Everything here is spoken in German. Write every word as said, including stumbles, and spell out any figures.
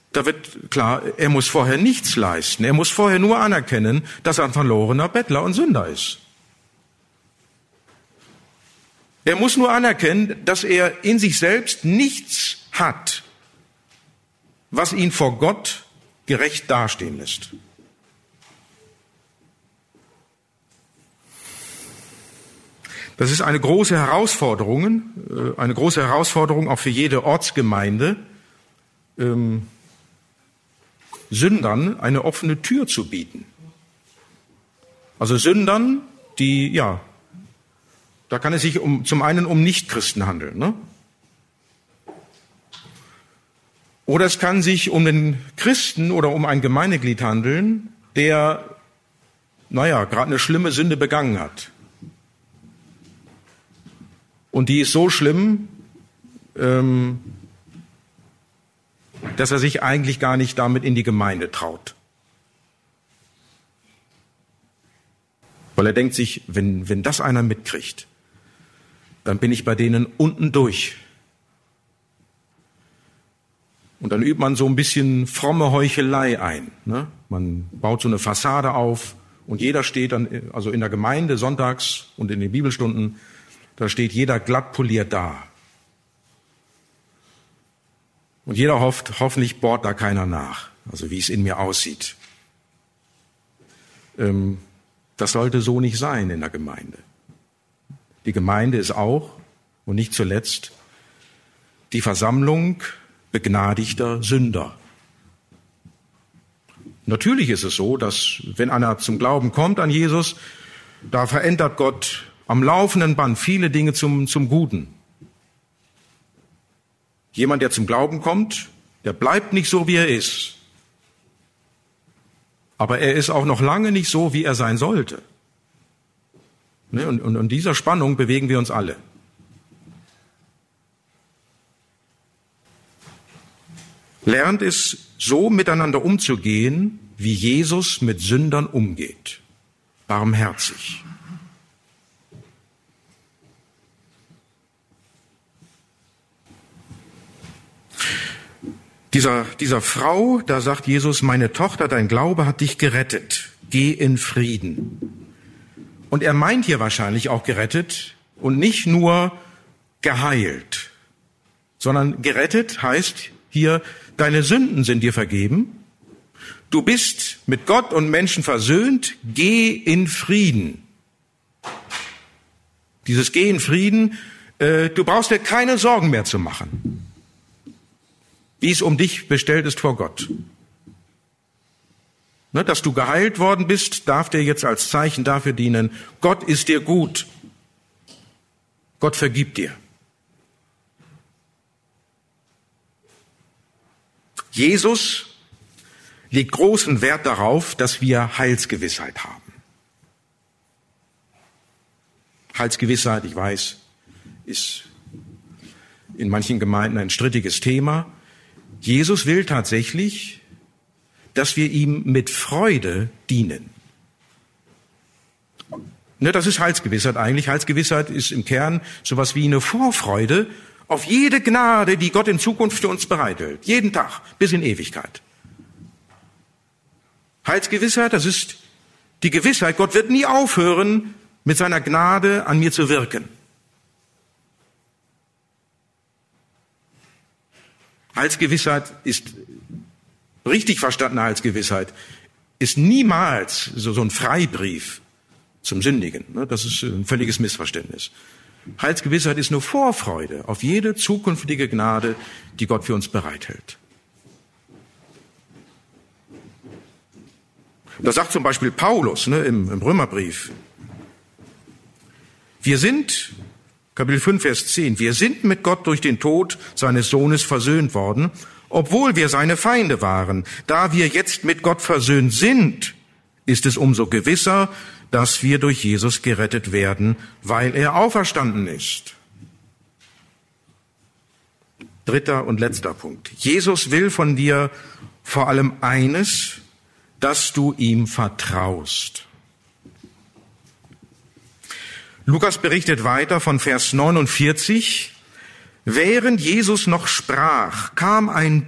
Da wird klar, er muss vorher nichts leisten. Er muss vorher nur anerkennen, dass er ein verlorener Bettler und Sünder ist. Er muss nur anerkennen, dass er in sich selbst nichts hat, was ihn vor Gott gerecht dastehen lässt. Das ist eine große Herausforderung, eine große Herausforderung auch für jede Ortsgemeinde, ähm, Sündern eine offene Tür zu bieten. Also Sündern, die, ja, da kann es sich um, zum einen um Nichtchristen handeln, ne? Oder es kann sich um den Christen oder um ein Gemeindeglied handeln, der, naja, gerade eine schlimme Sünde begangen hat. Und die ist so schlimm, ähm, dass er sich eigentlich gar nicht damit in die Gemeinde traut. Weil er denkt sich, wenn, wenn das einer mitkriegt, dann bin ich bei denen unten durch. Und dann übt man so ein bisschen fromme Heuchelei ein, ne? Man baut so eine Fassade auf und jeder steht dann, also in der Gemeinde sonntags und in den Bibelstunden, da steht jeder glatt poliert da. Und jeder hofft, hoffentlich bohrt da keiner nach, also wie es in mir aussieht. Ähm, das sollte so nicht sein in der Gemeinde. Die Gemeinde ist auch, und nicht zuletzt, die Versammlung begnadigter Sünder. Natürlich ist es so, dass wenn einer zum Glauben kommt an Jesus, da verändert Gott am laufenden Band viele Dinge zum, zum Guten. Jemand, der zum Glauben kommt, der bleibt nicht so, wie er ist. Aber er ist auch noch lange nicht so, wie er sein sollte. Und in dieser Spannung bewegen wir uns alle. Lernt es, so miteinander umzugehen, wie Jesus mit Sündern umgeht. Barmherzig. Dieser, dieser Frau, da sagt Jesus, meine Tochter, dein Glaube hat dich gerettet. Geh in Frieden. Und er meint hier wahrscheinlich auch gerettet und nicht nur geheilt, sondern gerettet heißt hier, deine Sünden sind dir vergeben. Du bist mit Gott und Menschen versöhnt. Geh in Frieden. Dieses Geh in Frieden, äh, du brauchst dir keine Sorgen mehr zu machen, wie es um dich bestellt ist vor Gott. Ne, dass du geheilt worden bist, darf dir jetzt als Zeichen dafür dienen, Gott ist dir gut. Gott vergibt dir. Jesus legt großen Wert darauf, dass wir Heilsgewissheit haben. Heilsgewissheit, ich weiß, ist in manchen Gemeinden ein strittiges Thema. Jesus will tatsächlich, dass wir ihm mit Freude dienen. Ne, das ist Heilsgewissheit eigentlich. Heilsgewissheit ist im Kern sowas wie eine Vorfreude auf jede Gnade, die Gott in Zukunft für uns bereithält. Jeden Tag, bis in Ewigkeit. Heilsgewissheit, das ist die Gewissheit, Gott wird nie aufhören, mit seiner Gnade an mir zu wirken. Heilsgewissheit ist, richtig verstandene Heilsgewissheit, ist niemals so, so ein Freibrief zum Sündigen. Das ist ein völliges Missverständnis. Heilsgewissheit ist nur Vorfreude auf jede zukünftige Gnade, die Gott für uns bereithält. Das sagt zum Beispiel Paulus, ne, im, im Römerbrief. Wir sind, Kapitel fünf, Vers zehn, wir sind mit Gott durch den Tod seines Sohnes versöhnt worden, obwohl wir seine Feinde waren. Da wir jetzt mit Gott versöhnt sind, ist es umso gewisser, dass wir durch Jesus gerettet werden, weil er auferstanden ist. Dritter und letzter Punkt. Jesus will von dir vor allem eines, dass du ihm vertraust. Lukas berichtet weiter von Vers neunundvierzig. Während Jesus noch sprach, kam ein